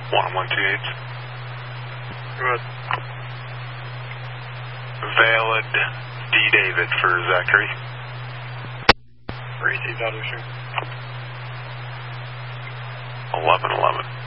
1128. Good. Valid D. David for Zachary. Received, auto issue. 1111.